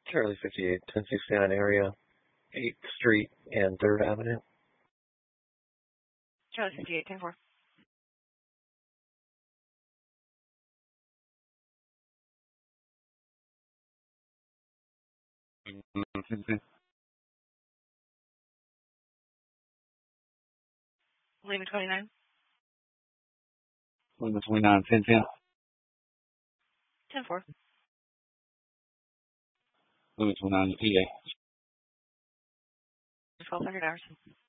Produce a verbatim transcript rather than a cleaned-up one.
Charlie fifty-eight, ten sixty-nine area, eighth Street and third Avenue. Charlie fifty-eight, ten four. Lima twenty-nine. Lima twenty-nine, ten ten. ten four. Lima twenty-nine, P A. twelve hundred hours.